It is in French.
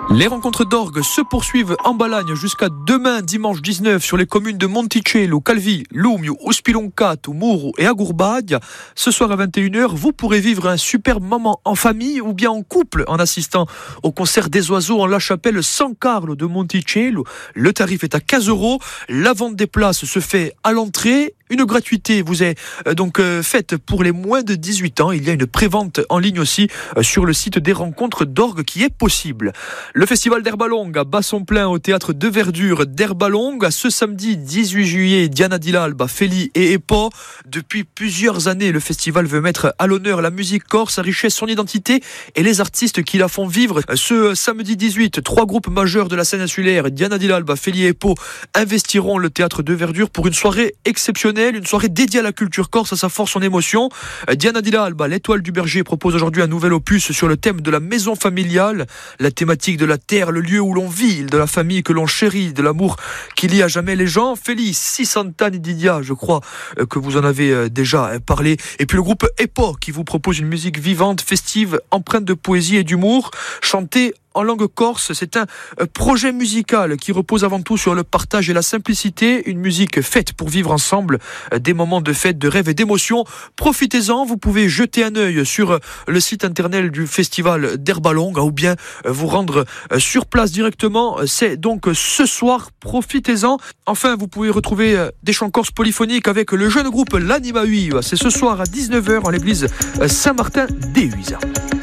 Les rencontres d'orgue se poursuivent en Balagne jusqu'à demain, dimanche 19, sur les communes de Monticello, Calvi, Lumio, Uspiloncato, Muro et Agurbadia. Ce soir à 21h, vous pourrez vivre un superbe moment en famille ou bien en couple en assistant au concert des oiseaux en la chapelle San Carlo de Monticello. Le tarif est à 15 €. La vente des places se fait à l'entrée. Une gratuité vous est donc faite pour les moins de 18 ans. Il y a une prévente en ligne aussi sur le site des rencontres d'orgue qui est possible. Le festival d'Herbalonga bat son plein au théâtre de verdure d'Herbalonga. Ce samedi 18 juillet, Diana Di Lalba, Feli et Epo. Depuis plusieurs années, le festival veut mettre à l'honneur la musique corse, sa richesse, son identité et les artistes qui la font vivre. Ce samedi 18, 3 groupes majeurs de la scène insulaire, Diana Di Lalba, Feli et Epo, investiront le théâtre de verdure pour une soirée exceptionnelle. Une soirée dédiée à la culture corse, à sa force, son émotion. Diana Di Lalba, l'Étoile du Berger, propose aujourd'hui un nouvel opus sur le thème de la maison familiale, la thématique de la terre, le lieu où l'on vit, de la famille que l'on chérit, de l'amour qui lie à jamais les gens. Félix, 600 ans d'Idia, je crois que vous en avez déjà parlé. Et puis le groupe Epo qui vous propose une musique vivante, festive, empreinte de poésie et d'humour, chantée en langue corse. C'est un projet musical qui repose avant tout sur le partage et la simplicité, une musique faite pour vivre ensemble des moments de fête, de rêve et d'émotion. Profitez-en, vous pouvez jeter un œil sur le site internet du festival d'Herbalonga ou bien vous rendre sur place directement. C'est donc ce soir, profitez-en. Enfin, vous pouvez retrouver des chants corses polyphoniques avec le jeune groupe l'Anima Uiva. C'est ce soir à 19h en l'église Saint-Martin d'Euisa.